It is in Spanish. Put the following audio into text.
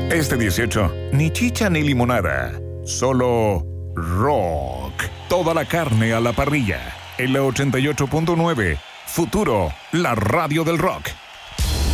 Este 18, ni chicha ni limonada, solo rock. Toda la carne a la parrilla. En la 88.9, Futuro, la radio del rock.